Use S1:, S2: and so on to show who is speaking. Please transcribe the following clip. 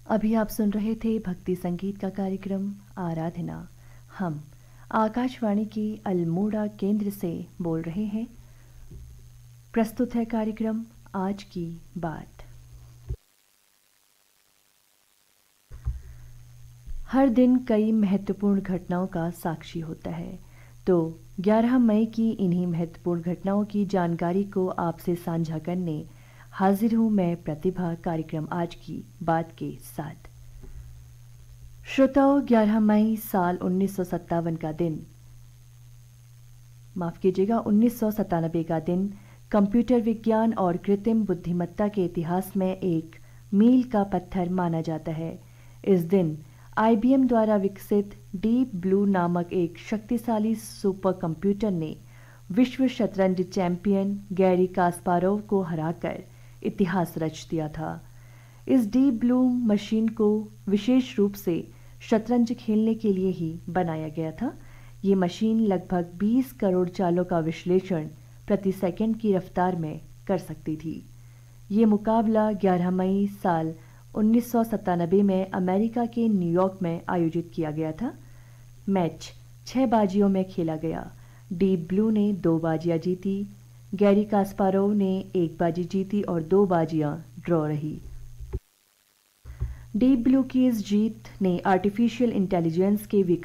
S1: अभी आप सुन रहे थे भक्ति संगीत का कार्यक्रम आराधना। हम आकाशवाणी की अल्मोड़ा केंद्र से बोल रहे हैं। प्रस्तुत है कार्यक्रम आज की बात। हर दिन कई महत्वपूर्ण घटनाओं का साक्षी होता है, तो 11 मई की इन्हीं महत्वपूर्ण घटनाओं की जानकारी को आपसे साझा करने हाजिर हूं मैं प्रतिभा कार्यक्रम आज की बात के साथ। श्रोताओं, 11 मई साल 1997 का दिन, माफ कीजिएगा 1997 का दिन कंप्यूटर विज्ञान और कृत्रिम बुद्धिमत्ता के इतिहास में एक मील का पत्थर माना जाता है। इस दिन IBM द्वारा विकसित डीप ब्लू नामक एक शक्तिशाली सुपर कंप्यूटर ने विश्व शतरंज चैंपियन गैरी कास्पारोव को हराकर इतिहास रच दिया था। इस डीप ब्लू मशीन को विशेष रूप से शतरंज खेलने के लिए ही बनाया गया था। ये मशीन लगभग 20 करोड़ चालों का विश्लेषण प्रति सेकंड की रफ्तार में कर सकती थी। ये मुकाबला 11 मई साल 1997 में अमेरिका के न्यूयॉर्क में आयोजित किया गया था। मैच 6 बाजियों में खेला गया। डीप ब्लू ने 2 बाजियां जीती, गैरी कास्पारोव ने 1 बाजी जीती और 2 बाजियां ड्रॉ रही। डीप ब्लू की इस जीत ने आर्टिफिशियल इंटेलिजेंस के